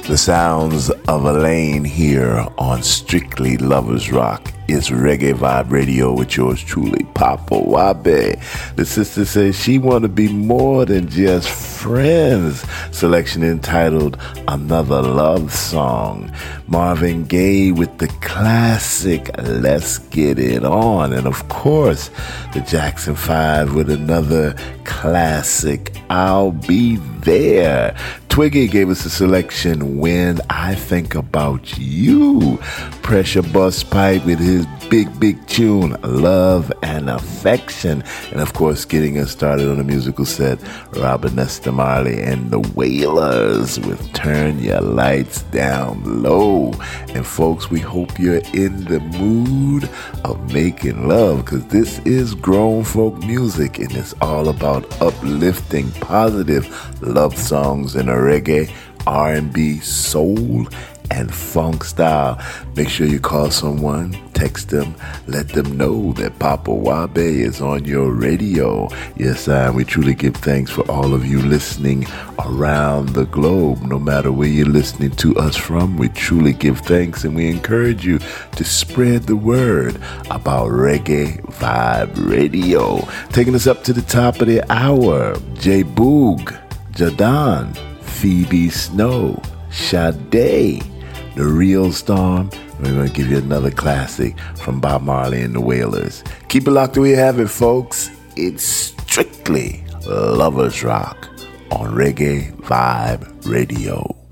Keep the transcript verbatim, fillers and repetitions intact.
The sounds of Elaine here on Strictly Lovers Rock. It's Reggae Vibe Radio with yours truly, Papa Wabe. The sister says she want to be more than just friends. Selection entitled Another Love Song. Marvin Gaye with the classic Let's Get It On. And of course, the Jackson five with another classic, I'll Be There. Twiggy gave us a selection, When I Think About You. Pressure Bust Pipe with his big, big tune, Love and Affection. And of course, getting us started on a musical set, Robert Nesta Marley and the Wailers with Turn Your Lights Down Low. And folks, we hope you're in the mood of making love, because this is grown folk music and it's all about uplifting, positive love songs in a reggae, R and B, soul, and funk style. Make sure you call someone, text them, let them know that Papa Wabe is on your radio. Yes, I, we truly give thanks for all of you listening around the globe. No matter where you're listening to us from, we truly give thanks, and we encourage you to spread the word about Reggae Vibe Radio. Taking us up to the top of the hour, J Boog, Jadan, Phoebe Snow, Sade, The Real Storm. We're going to give you another classic from Bob Marley and the Wailers. Keep it locked the way you have it, folks. It's Strictly Lovers Rock on Reggae Vibe Radio.